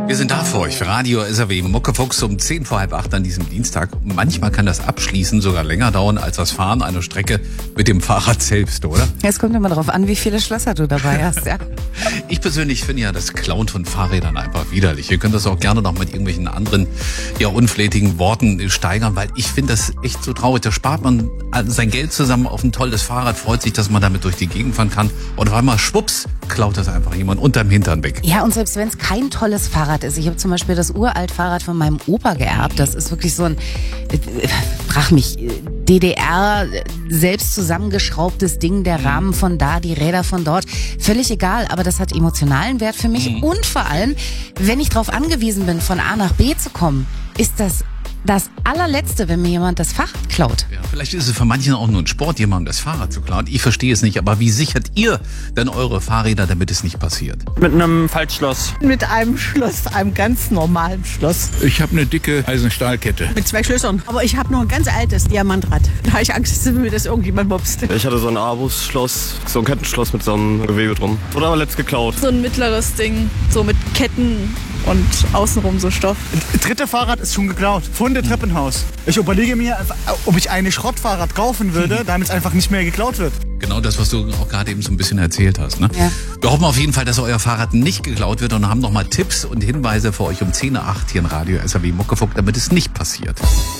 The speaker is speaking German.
Wir sind da für euch. Radio SAW Muckefuchs um 10 vor halb 8 an diesem Dienstag. Manchmal kann das Abschließen sogar länger dauern als das Fahren einer Strecke mit dem Fahrrad selbst, oder? Es kommt immer darauf an, wie viele Schlösser du dabei hast, ja. Ich persönlich finde ja das Klauen von Fahrrädern einfach widerlich. Ihr könnt das auch gerne noch mit irgendwelchen anderen, ja, unflätigen Worten steigern, weil ich finde das echt so traurig. Da spart man sein Geld zusammen auf ein tolles Fahrrad, freut sich, dass man damit durch die Gegend fahren kann. Und auf einmal, schwupps, klaut das einfach jemand unterm Hintern weg. Ja, und selbst wenn es kein tolles Fahrrad ist. Ich habe zum Beispiel das Uralt-Fahrrad von meinem Opa geerbt. Das ist wirklich so ein, frag mich, DDR, selbst zusammengeschraubtes Ding, der Rahmen von da, die Räder von dort. Völlig egal, aber das hat emotionalen Wert für mich. Und vor allem, wenn ich darauf angewiesen bin, von A nach B zu kommen, ist das allerletzte, wenn mir jemand das Fahrrad klaut. Ja, vielleicht ist es für manchen auch nur ein Sport, jemandem das Fahrrad zu klauen. Ich verstehe es nicht, aber wie sichert ihr denn eure Fahrräder, damit es nicht passiert? Mit einem Faltschloss. Mit einem Schloss, einem ganz normalen Schloss. Ich habe eine dicke Eisenstahlkette. Mit 2 Schlössern. Aber ich habe noch ein ganz altes Diamantrad. Da habe ich Angst, dass mir das irgendjemand mobst. Ich hatte so ein Abus-Schloss, so ein Kettenschloss mit so einem Gewebe drum. Wurde aber letzt geklaut. So ein mittleres Ding, so mit Ketten und außenrum so Stoff. Das dritte Fahrrad ist schon geklaut. Von der Treppenhaus. Ich überlege mir, ob ich ein Schrottfahrrad kaufen würde, damit es einfach nicht mehr geklaut wird. Genau das, was du auch gerade eben so ein bisschen erzählt hast, ne? Ja. Wir hoffen auf jeden Fall, dass euer Fahrrad nicht geklaut wird und haben nochmal Tipps und Hinweise für euch um 10:08 hier in Radio SAW Muckefuck, damit es nicht passiert.